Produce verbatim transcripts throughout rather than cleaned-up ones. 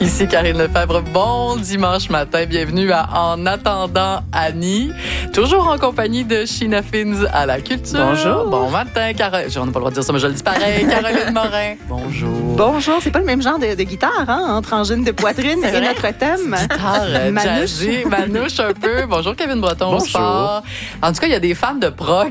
Ici Karine Lefebvre, bon dimanche matin, bienvenue à En attendant Annie, toujours en compagnie de Sheena Fins à la culture. Bonjour. Bon matin, Caroline, on n'a pas le droit de dire ça, mais je le dis pareil, Caroline Morin. Bonjour. Bonjour, c'est pas le même genre de, de guitare, hein, entre angine de poitrine et notre thème. Guitare euh, Manouche. jazzée, manouche un peu. Bonjour Kevin Breton. Bonjour. Au sport. En tout cas, il y a des fans de prog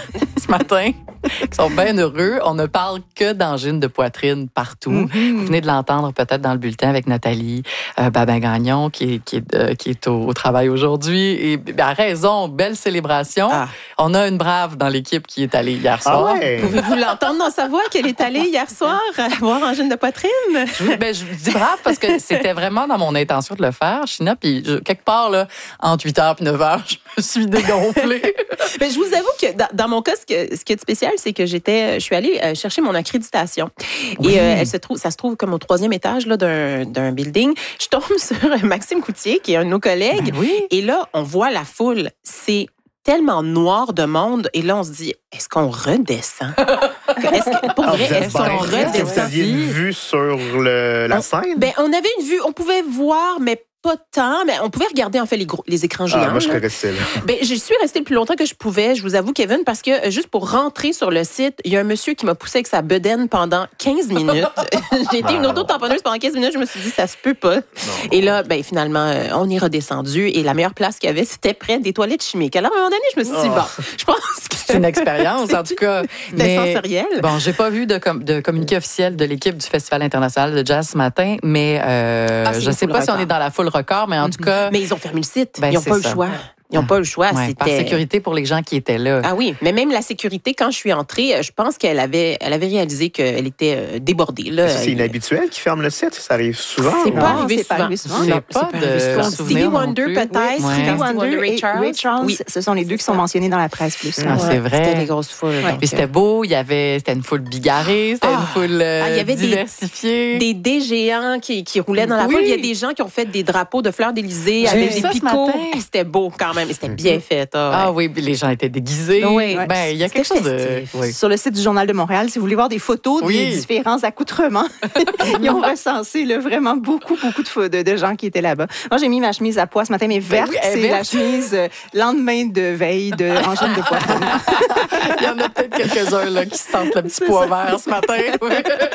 ce matin qui sont bien heureux. On ne parle que d'angine de poitrine partout. Mm-hmm. Vous venez de l'entendre peut-être dans le bulletin avec Nathalie euh, Babin-Gagnon qui est, qui est, euh, qui est au, au travail aujourd'hui. Et bien, à raison, belle célébration. Ah. On a une brave dans l'équipe qui est allée hier soir. Ah ouais. Pouvez-vous l'entendre dans sa voix qu'elle est allée hier soir voir angine de poitrine? Je, ben, je dis brave parce que c'était vraiment dans mon intention de le faire, Sheena. Puis je- quelque part, là, entre huit heures et neuf heures, je me suis dégonflée. Mais je vous avoue que dans, dans mon cas, ce, que, ce qui est spécial, c'est que j'étais, je suis allée euh, chercher mon accréditation. Oui. Et euh, elle se trouve, ça se trouve comme au troisième étage là, d'un, d'un building. Je tombe sur Maxime Coutier, qui est un de nos collègues. Ben oui. Et là, on voit la foule. C'est tellement noir de monde. Et là, on se dit, est-ce qu'on redescend? Est-ce que, pour Ah, vrai, vous êtes est-ce qu'on bien. Est-ce que vous redescend? aviez une vue sur le, la On- scène? Ben, on avait une vue, on pouvait voir, mais pas tant, mais on pouvait regarder en fait les, gros, les écrans géants. ah, moi, je là. serais resté là. Ben, je suis restée le plus longtemps que je pouvais, je vous avoue, Kevin, parce que euh, juste pour rentrer sur le site, il y a un monsieur qui m'a poussé avec sa bedaine pendant quinze minutes. J'ai été une Non. auto-tamponneuse pendant quinze minutes. Je me suis dit, ça se peut pas. Non. Et là, ben, finalement, euh, on est redescendu et la meilleure place qu'il y avait, c'était près des toilettes chimiques. Alors, à un moment donné, je me suis dit, Oh. bon, je pense que C'est une expérience, en tout cas. c'était sensoriel. Bon, j'ai pas vu de, com- de communiqué officiel de l'équipe du Festival international de jazz ce matin, mais euh, Ah, c'est je une sais foule pas si on record. est dans la foule record, mais en tout cas, Mais ils ont fermé le site. Ben, ils n'ont c'est pas eu ça. le choix. Ils n'ont pas eu le choix. ouais, par C'était... sécurité pour les gens qui étaient là. Ah oui, mais même la sécurité, quand je suis entrée, je pense qu'elle avait, elle avait réalisé qu'elle était euh, débordée. Là. Ça, c'est inhabituel qui ferme le site? Ça arrive souvent? C'est ou- pas Non, arrivé c'est pas souvent. arrivé souvent. J'ai Non, pas c'est pas de arrivé souvent. souvenir Stevie non Wonder, plus. peut-être. Ouais. Stevie Stevie Wonder Wonder, Ray et Charles. Ray Charles, Oui. ce sont les deux qui sont mentionnés dans la presse plus. Ah, c'est Ouais, vrai. C'était les grosses foules. Ouais. donc, Puis c'était beau, il y avait, c'était une foule bigarrée, c'était Ah. une foule euh, Ah, il y avait des- diversifiée. Des dés géants qui, qui roulaient dans la Oui. foule. Il y a des gens qui ont fait des drapeaux de fleurs d'Élysée J'ai avec vu des ça ce picots. matin. Eh, C'était beau quand même. Et c'était bien fait. Ah, Ah ouais. oui, puis les gens étaient déguisés. Oui. Ben, il y a quelque C'était chose de. festif. Oui. Sur le site du Journal de Montréal, si vous voulez voir des photos Oui. des différents accoutrements, ils ont recensé là, vraiment beaucoup, beaucoup de, pho- de, de gens qui étaient là-bas. Moi, j'ai mis ma chemise à pois ce matin, mais verte, oui, elle est c'est la verte. chemise euh, lendemain de veille de angine de poitrine. Il y en a peut-être quelques-uns là, qui sentent le petit pois vert ce matin. Oui.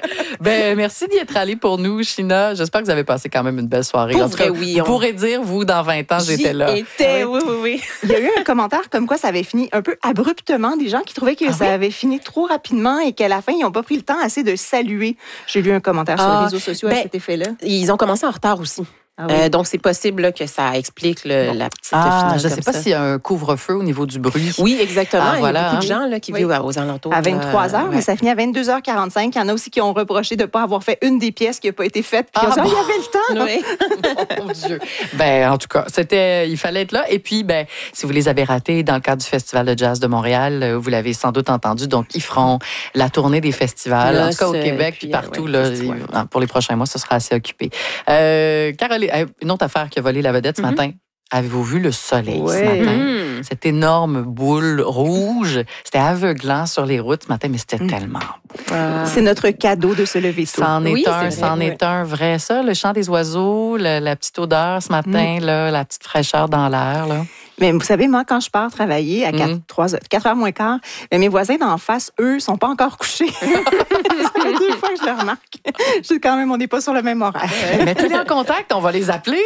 Ben, merci d'y être allé pour nous, Sheena. J'espère que vous avez passé quand même une belle soirée. Pour En tout cas, vrai, oui, vous on- pourrez dire, vous, dans vingt ans, j'étais là. J'y étais, oui, oui, oui. Il y a eu un commentaire comme quoi ça avait fini un peu abruptement, des gens qui trouvaient que Ah ça oui? avait fini trop rapidement et qu'à la fin, ils n'ont pas pris le temps assez de saluer. J'ai lu un commentaire sur Ah, les réseaux sociaux à ben, cet effet-là. Ils ont commencé en retard aussi. Ah oui. Euh, donc, c'est possible là, que ça explique le- la petite Ah, finale je ne sais comme pas ça. s'il y a un couvre-feu au niveau du bruit. Oui, exactement. Ah, Il y a voilà, beaucoup de hein. gens là, qui Oui. vivent aux alentours. À vingt-trois heures, euh, mais ouais. ça finit à vingt-deux heures quarante-cinq. Il y en a aussi qui ont reproché de ne pas avoir fait une des pièces qui n'a pas été faite. Puis Ah, ils ont dit, bon. ah, il y avait le temps. Oui. Mon Dieu. Ben, en tout cas, c'était, il fallait être là. Et puis, ben, si vous les avez ratés dans le cadre du Festival de jazz de Montréal, euh, vous l'avez sans doute entendu. Donc, ils feront la tournée des festivals, Là, en tout cas au c'est- Québec, puis puis, partout. ouais, là, festival. il- pour les prochains mois, ce sera assez occupé. Euh, Caroline, euh, une autre affaire qui a volé la vedette ce Mhm. matin. Avez-vous vu le soleil ce Ouais. matin? Mm. Cette énorme boule rouge. C'était aveuglant sur les routes ce matin, mais c'était Mm. tellement beau. Ah. C'est notre cadeau de se lever tôt. C'en est Oui, un, c'est vrai, c'en oui. est un vrai. Ça, le chant des oiseaux, le- la petite odeur ce matin, là, la petite fraîcheur dans l'air. Là. Mais vous savez, moi, quand je pars travailler à Mhm. quatre heures moins quart, ben, mes voisins d'en face, eux, sont pas encore couchés. C'est la deux fois que je le remarque. Je dis quand même, on n'est pas sur le même horaire. Mettez-les en contact, on va les appeler.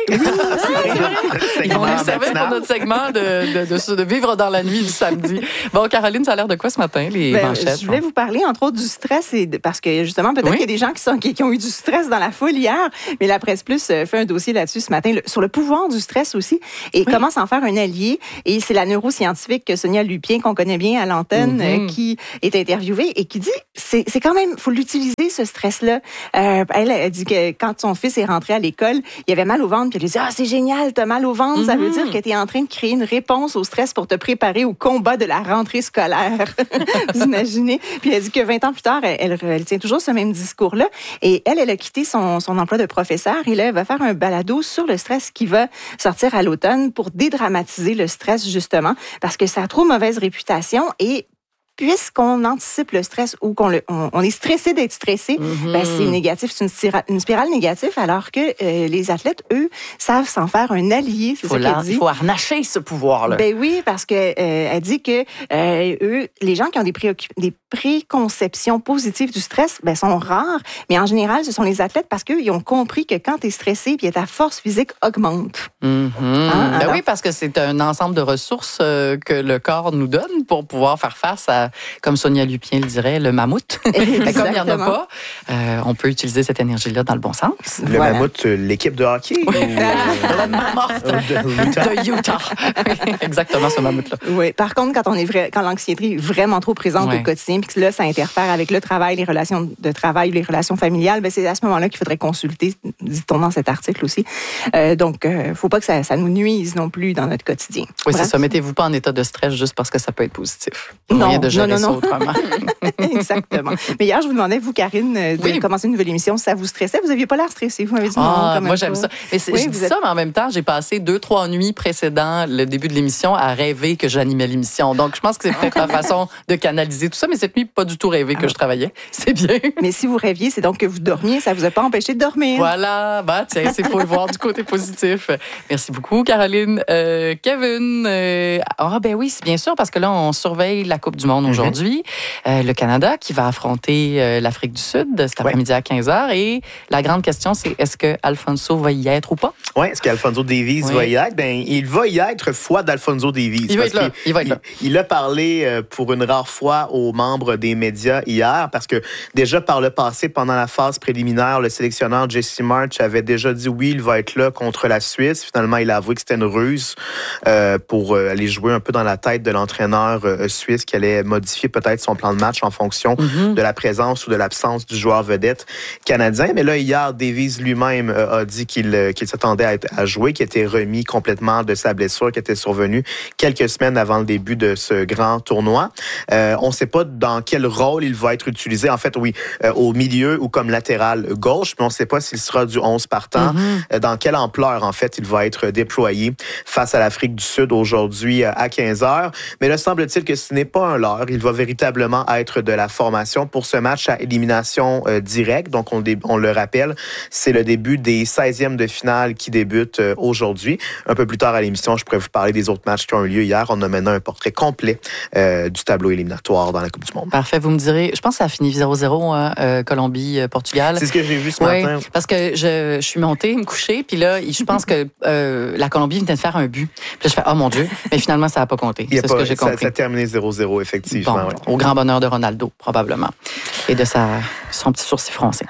Ils vont nous servir pour notre segment de, de, de, de vivre dans la nuit du samedi. Bon, Caroline, ça a l'air de quoi ce matin, les Ben, manchettes? je voulais vous parler, entre autres, du stress, et de- parce que justement, peut-être Oui. qu'il y a des gens qui, sont, qui, qui ont eu du stress dans la foule hier, mais la Presse Plus euh, fait un dossier là-dessus ce matin, le- sur le pouvoir du stress aussi, et comment s'en faire un allié. Et c'est la neuroscientifique Sonia Lupien, qu'on connaît bien à l'antenne, Mhm. euh, qui est interviewée et qui dit, c'est c'est quand même, faut l'utiliser, ce stress-là. Euh, elle a dit que quand son fils est rentré à l'école, il avait mal au ventre, puis elle lui dit, ah, c'est génial, t'as mal au ventre, ça veut Mhm. dire que t'es en train de créer une réponse au stress pour te préparer au combat de la rentrée scolaire. Vous imaginez? Puis elle dit que vingt ans plus tard, elle, elle, elle tient toujours ce même discours-là. Et elle, elle a quitté son, son emploi de professeur et là, elle va faire un balado sur le stress qui va sortir à l'automne pour dédramatiser le stress, justement, parce que ça a trop mauvaise réputation et puisqu'on anticipe le stress ou qu'on le, on, on est stressé d'être stressé, mm-hmm. ben, c'est négatif, c'est une, spira- une spirale négative, alors que euh, les athlètes, eux, savent s'en faire un allié, c'est faut ça qu'elle dit. Il faut harnacher ce pouvoir-là. Ben oui, parce que euh, elle dit que euh, eux, les gens qui ont des, préoccup- des préconceptions positives du stress, ben sont rares, mais en général, ce sont les athlètes parce qu'ils ont compris que quand tu es stressé, puis ta force physique augmente. Mm-hmm. Hein? Ben Alors, oui, parce que c'est un ensemble de ressources euh, que le corps nous donne pour pouvoir faire face à, comme Sonia Lupien le dirait, le mammouth. Comme il n'y en a pas, euh, on peut utiliser cette énergie-là dans le bon sens. Le voilà. mammouth, l'équipe de hockey? Ou, euh, le mammouth de Utah. Exactement, ce mammouth-là. Oui. Par contre, quand on est vrai, quand l'anxiété est vraiment trop présente ouais. au quotidien, puis que là, ça interfère avec le travail, les relations de travail, les relations familiales, ben c'est à ce moment-là qu'il faudrait consulter, dit-on dans cet article aussi. Euh, donc, il euh, ne faut pas que ça, ça nous nuise non plus dans notre quotidien. Oui, Bref. c'est ça. Mettez-vous pas en état de stress juste parce que ça peut être positif. Il y a Non, moyen de gérer non, non, ça non. autrement. Exactement. Mais hier, je vous demandais, vous, Karine, de oui. commencer une nouvelle émission. Ça vous stressait? Vous n'aviez pas l'air stressé. Vous m'avez dit non. Ah, quand même moi, j'aime pas. ça. Mais c'est, Oui, je vous dis êtes... ça, mais en même temps, j'ai passé deux, trois nuits précédant le début de l'émission à rêver que j'animais l'émission. Donc, je pense que c'est peut-être ma façon de canaliser tout ça. Mais cette nuit, pas du tout rêvé que je travaillais. C'est bien. Mais si vous rêviez, c'est donc que vous dormiez. Ça ne vous a pas empêché de dormir. Voilà. Bah, tiens, c'est pour le voir du côté positif. Merci beaucoup, Caroline. Euh, Kevin. Euh, ah, ben oui, c'est bien sûr, parce que là, on surveille la Coupe du Monde mm-hmm. aujourd'hui. Euh, le Canada qui va affronter euh, l'Afrique du Sud cet après-midi ouais. à quinze heures. Et la grande question, c'est est-ce que Alphonso va y être ou pas? Oui, est-ce qu'Alphonso Davies oui. va y être? Ben, il va y être foi d'Alphonso Davies. Il va être là. Il, va être là. Il, il a parlé pour une rare fois aux membres des médias hier parce que déjà par le passé, pendant la phase préliminaire, le sélectionneur Jesse March avait déjà dit oui, il va être là contre la Suisse. Finalement, il a avoué que c'était une ruse euh, pour euh, aller jouer un peu dans la tête de l'entraîneur euh, suisse qui allait modifier peut-être son plan de match en fonction mm-hmm. de la présence ou de l'absence du joueur vedette canadien. Mais là, hier, Davies lui-même euh, a dit qu'il, euh, qu'il s'attendait à, être, à jouer, qu'il était remis complètement de sa blessure qui était survenue quelques semaines avant le début de ce grand tournoi. Euh, on ne sait pas dans quel rôle il va être utilisé. En fait, oui, euh, au milieu ou comme latéral gauche, mais on ne sait pas s'il sera du onze partant. Mm-hmm. Euh, dans quelle ampleur, en fait, il va être déployé face à l'Afrique du Sud aujourd'hui euh, à quinze heures. Mais là, semble-t-il que ce n'est pas un leurre. Il va véritablement être de la formation pour ce match à élimination euh, directe. Donc, on, dé- on le rappelle, c'est le début des seizièmes de finale qui débutent euh, aujourd'hui. Un peu plus tard à l'émission, je pourrais vous parler des autres matchs qui ont eu lieu hier. On a maintenant un portrait complet euh, du tableau éliminatoire dans la Coupe du Monde. Parfait. Vous me direz, je pense que ça a fini zéro zéro, hein, euh, Colombie-Portugal. C'est ce que j'ai vu ce oui, matin. Parce que je, je suis montée me coucher, puis là, je pense que euh, la Colombie venait de faire un but. Puis là, je fais, oh mon Dieu. Mais finalement, ça n'a pas compté. C'est pas, ce que j'ai compris. Ça, ça a terminé zéro zéro, effectivement. Bon, ouais. Au grand bonheur de Ronaldo, probablement. Et de sa, son petit sourcil froncé.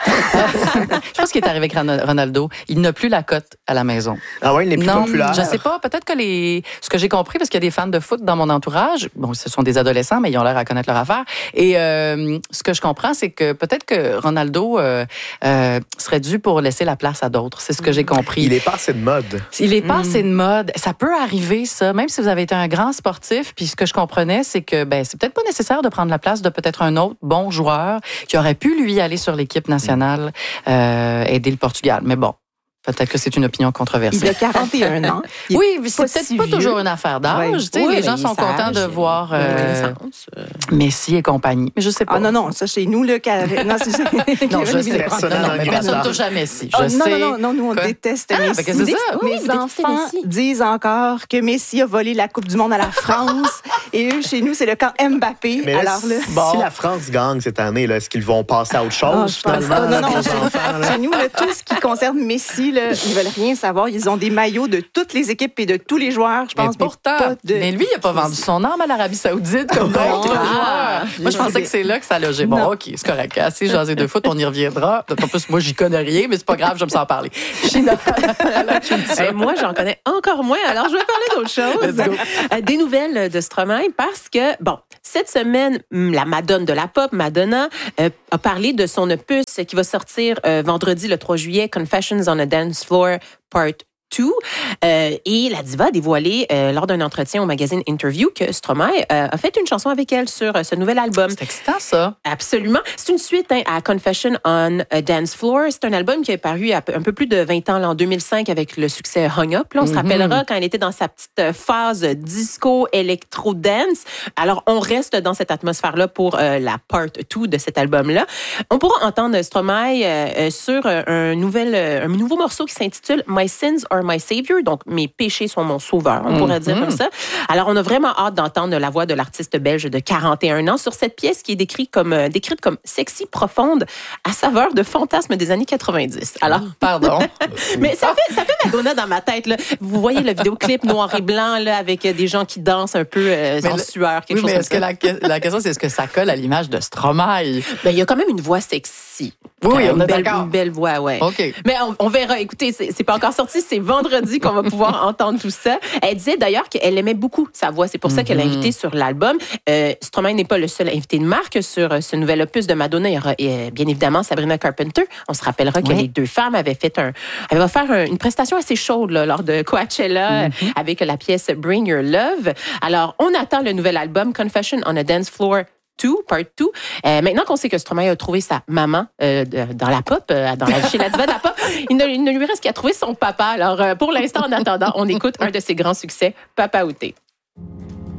Je pense qu'il est arrivé avec Ronaldo. Il n'a plus la cote à la maison. Ah oui, il n'est plus non, populaire. Je sais pas. Peut-être que les. Ce que j'ai compris, parce qu'il y a des fans de foot dans mon entourage, bon, ce sont des adolescents, mais ils ont l'air à connaître leur affaire. Et euh, ce que je comprends, c'est que peut-être que Ronaldo euh, euh, serait dû pour laisser la place à d'autres. C'est ce que j'ai compris. Il est passé de mode. Il est passé mm. de mode. Ça peut arriver, ça, même si vous avez été un grand sportif. Puis ce que je comprenais, c'est que ben, c'est peut-être pas nécessaire de prendre la place de peut-être un autre bon joueur qui aurait pu, lui, aller sur l'équipe nationale, euh, aider le Portugal. Mais bon. Peut-être que c'est une opinion controversée. Il a quarante et un ans. Il oui, c'est peut-être si pas vieux. toujours une affaire d'âge. Oui, oui, les oui, gens sont sage, contents de voir euh, euh... Messi et compagnie. Mais je sais pas. Ah non, non, ça chez nous, le car... non, c'est... non, je sais. Personne non, non, mais personne ne touche à Messi. Je oh, sais. Non, non, non, nous, on Quoi? déteste ah, Messi. Ben, c'est ça. Mes oui, enfants Messi. disent encore que Messi a volé la Coupe du Monde à la France. Et eux, chez nous, c'est le camp Mbappé. Mais là, Alors, là, bon. Si la France gagne cette année, là, est-ce qu'ils vont passer à autre chose, oh, finalement? Non, non, chez, enfants, chez nous, là, tout ce qui concerne Messi, là, ils veulent rien savoir. Ils ont des maillots de toutes les équipes et de tous les joueurs, je pense. Mais pourtant, pas de... mais lui, il n'a pas vendu son âme à l'Arabie Saoudite comme d'autres joueurs. Moi, je pensais que c'est là que ça logeait. Bon, non. OK, c'est correct. Assez jasé de foot, on y reviendra. En plus, moi, j'y connais rien, mais c'est pas grave, je me sens parler. China, hey, moi, j'en connais encore moins, alors je vais parler d'autre chose. Euh, des nouvelles de Stromae, parce que, bon, cette semaine, la madone de la pop, Madonna, euh, a parlé de son opus qui va sortir euh, vendredi, le trois juillet, Confessions on a Dance Floor, Part deux. Euh, et la diva a dévoilé euh, lors d'un entretien au magazine Interview que Stromae euh, a fait une chanson avec elle sur euh, ce nouvel album. C'est excitant, ça. Absolument. C'est une suite hein, à Confession on a Dance Floor. C'est un album qui est paru il y a un peu plus de vingt ans, là, en deux mille cinq, avec le succès Hung Up. Là, on mm-hmm. se rappellera quand elle était dans sa petite phase disco, électro-dance. Alors, on reste dans cette atmosphère-là pour euh, la part deux de cet album-là. On pourra entendre Stromae euh, sur un, nouvel, un nouveau morceau qui s'intitule My Sins Are My Savior, donc mes péchés sont mon sauveur, on pourrait mm-hmm. dire comme ça. Alors, on a vraiment hâte d'entendre la voix de l'artiste belge de quarante et un ans sur cette pièce qui est décrite comme, euh, décrite comme sexy, profonde, à saveur de fantasme des années quatre-vingt-dix. Alors, pardon. Mais ça fait, ça fait Madonna dans ma tête, là. Vous voyez le vidéoclip noir et blanc, là, avec des gens qui dansent un peu euh, en le, sueur, quelque oui, chose mais comme est-ce ça. que la, la question, c'est est-ce que ça colle à l'image de Stromae? Ben, il y a quand même une voix sexy. Oui, on une est belle, d'accord. Une belle voix, ouais. OK. Mais on, on verra. Écoutez, c'est, c'est pas encore sorti. C'est vendredi qu'on va pouvoir entendre tout ça. Elle disait d'ailleurs qu'elle aimait beaucoup sa voix. C'est pour ça mm-hmm. qu'elle l'a invitée sur l'album. Euh, Stromae n'est pas le seul invité de marque sur ce nouvel opus de Madonna. Il y aura euh, bien évidemment Sabrina Carpenter. On se rappellera que oui. les deux femmes avaient fait un, avaient offert un, une prestation assez chaude là, lors de Coachella mm-hmm. avec la pièce Bring Your Love. Alors, on attend le nouvel album Confession on a Dance Floor deux, part deux. Euh, maintenant qu'on sait que Stromae a trouvé sa maman euh, de, dans la pop, euh, dans la, chez la diva de la pop, il ne, il ne lui reste qu'à trouver son papa. Alors, euh, pour l'instant, en attendant, on écoute un de ses grands succès, Papa Outé.